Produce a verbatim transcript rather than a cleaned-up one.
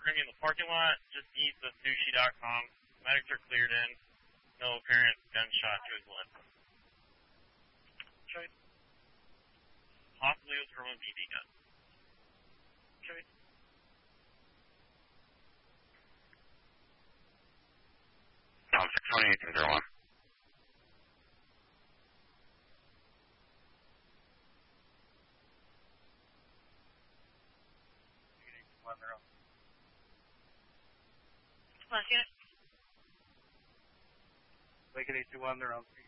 currently in the parking lot, just east of sushi dot com. Medics are cleared in. No apparent gunshot to his left. Okay. Possibly was from a B B gun. Okay. Um, six one eight zero one. Lincoln eight two one, they're on.